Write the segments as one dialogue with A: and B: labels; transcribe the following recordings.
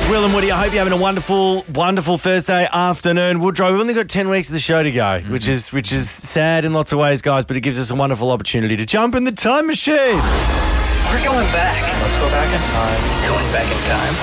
A: It's Will and Woody. I hope you're having a wonderful, wonderful Thursday afternoon. Woodrow, we've only got 10 weeks of the show to go, which is sad in lots of ways, guys, but it gives us a wonderful opportunity to jump in the time machine.
B: We're going back.
C: Let's go back in time.
B: Going back in time?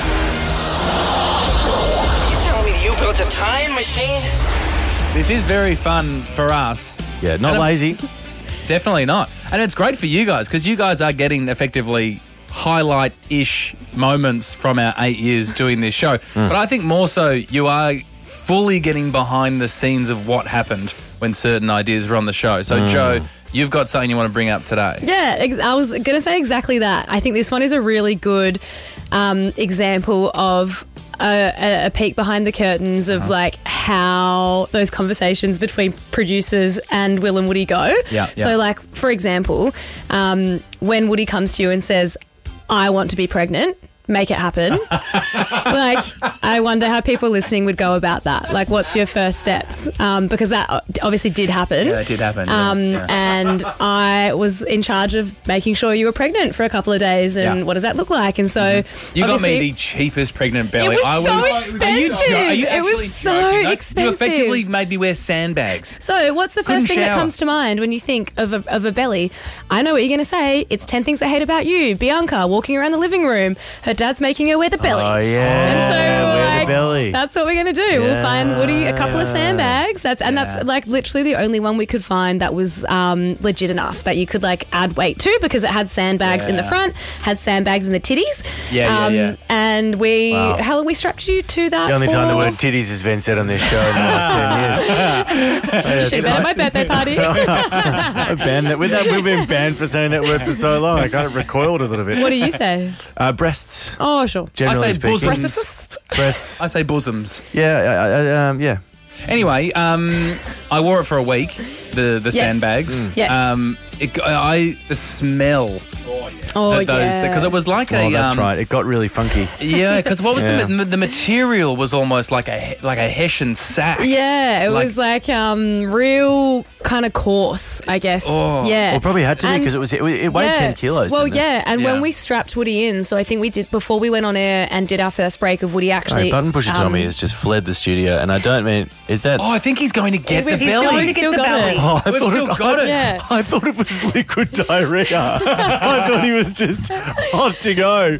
B: You telling me you built a time machine?
C: This is very fun for us.
A: Yeah, not lazy.
C: Definitely not. And it's great for you guys because you guys are getting effectively highlight-ish moments from our 8 years doing this show. But I think more so you are fully getting behind the scenes of what happened when certain ideas were on the show. So, Joe, you've got something you want to bring up today.
D: Yeah, I was going to say exactly that. I think this one is a really good example of a peek behind the curtains of like how those conversations between producers and Will and Woody go. So like, for example, when Woody comes to you and says, I want to be pregnant, make it happen. Like, I wonder how people listening would go about that. Like, what's your first steps? Because that obviously did happen.
C: Yeah, it did happen.
D: And I was in charge of making sure you were pregnant for a couple of days and what does that look like? And so
C: you got me the cheapest pregnant belly.
D: It was so expensive. It was so expensive.
C: You effectively made me wear sandbags.
D: So what's the first thing that comes to mind when you think of a belly? I know what you're going to say. It's 10 things I hate about you. Bianca walking around the living room. Her dad's making her wear the belly.
A: Oh, yeah.
D: And so
A: wear the belly.
D: That's what we're going to do.
A: Yeah.
D: We'll find Woody a couple of sandbags. That's like literally the only one we could find that was legit enough that you could like add weight to because it had sandbags in the front, had sandbags in the titties. And how long we strapped you to
A: The
D: that
A: only
D: for?
A: time the word titties has been said on this show in the last 10 years.
D: You should have been at my birthday party.
A: We've been banned for saying that word for so long. I kind of recoiled a little bit.
D: What do you say?
A: Breasts.
D: Oh, sure.
A: Generally
C: I say
A: speaking.
C: bosoms.
A: Breasts.
C: I say bosoms.
A: Yeah.
C: Anyway, I wore it for a week. The sandbags.
D: Yes.
C: The smell. Because it was like
A: that's right. It got really funky.
C: Yeah, because what was the material was almost like a Hessian sack.
D: Yeah, it was like real kind of coarse, I guess.
C: Oh.
D: Yeah.
A: Well, it probably had to be because it weighed 10 kilos.
D: Well,
A: didn't it?
D: and when we strapped Woody in, so I think we did before we went on air and did our first break of Woody actually.
A: Button Pusher Tommy has just fled the studio, and I don't mean is that.
C: Oh, I think he's going to get the belly.
D: He's still got it.
A: Oh,
C: We've still got it.
D: Yeah.
A: I thought it was liquid diarrhea. I thought he was just hot to go.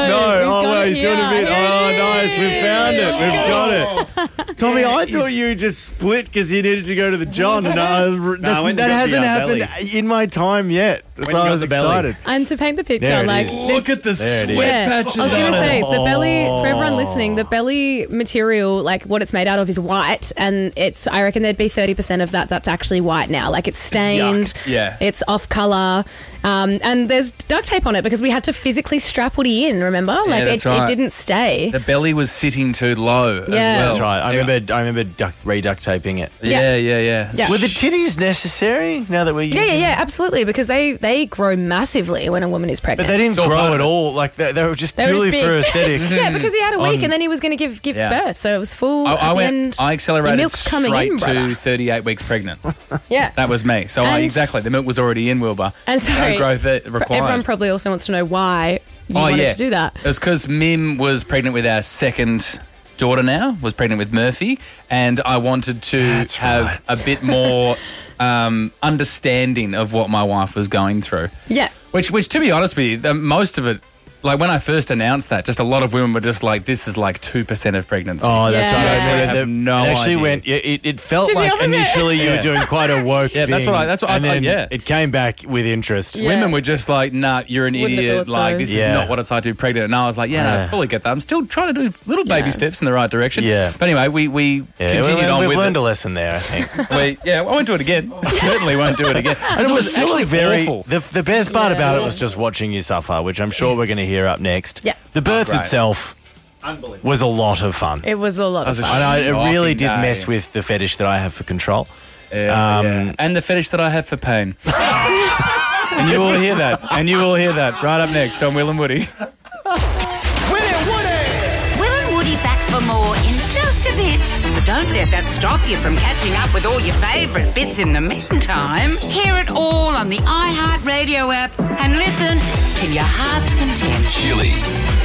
D: No.
A: He's doing a bit. Oh, nice. We found it. We've got it. Tommy, I thought you just split because you needed to go to the John. And that hasn't happened in my time yet. So I was excited.
D: And to paint the picture,
A: There it
D: like
A: is.
C: Look at the sweat patches.
D: I was going to say, the belly, for everyone
A: Oh.
D: listening, the belly material, like what it's made out of is white, and I reckon there'd be 30% of that's actually white now. Like it's stained, it's off colour, and there's duct tape on it because we had to physically strap Woody in, remember? Like it didn't stay.
C: The belly was sitting too low as well.
A: That's right. I remember re-duct taping it.
C: Yeah.
A: Were the titties necessary now that we're using
D: Yeah, absolutely, because they grow massively when a woman is pregnant.
A: But they didn't grow at all. Like they were just purely for aesthetic.
D: Yeah, because he had a week and then he was going to give birth, so it was full.
C: I accelerated
D: milk's coming
C: straight
D: in, brother.
C: to 38 weeks pregnant.
D: Yeah,
C: that was me. So exactly, the milk was already in, Wilbur.
D: And sorry,
C: no growth required.
D: Everyone probably also wants to know why you wanted to do that.
C: It's because Mim was pregnant with our second daughter now, was pregnant with Murphy, and I wanted to have a bit more understanding of what my wife was going through.
D: Yeah.
C: Which to be honest with you, most of it, like when I first announced that, just a lot of women were just like, this is like 2% of pregnancy.
A: Oh, that's right.
C: I have no
A: idea. It actually
C: idea.
A: it felt like initially you were doing quite a woke thing.
C: That's what
A: it came back with interest.
D: Yeah.
C: Women were just like, nah, you're an idiot. Like, this is not what it's like to be pregnant. And I was like, I fully get that. I'm still trying to do little baby steps in the right direction.
A: Yeah.
C: But anyway, we continued on with it.
A: We've learned a lesson there, I think.
C: I won't do it again. Certainly won't do it again.
A: And it was
C: actually
A: very
C: awful.
A: The best part about it was just watching you suffer, which I'm sure we're going to hear up next.
D: Yeah.
A: The birth itself was a lot of fun.
D: It was a lot of fun.
A: And it really did mess with the fetish that I have for control.
C: And the fetish that I have for pain. And you will hear that right up next on Will and Woody.
E: Will and Woody back for more in just a bit. But don't let that stop you from catching up with all your favourite bits in the meantime. Hear it all on the iHeartRadio app and listen till your heart's content.
F: Chili.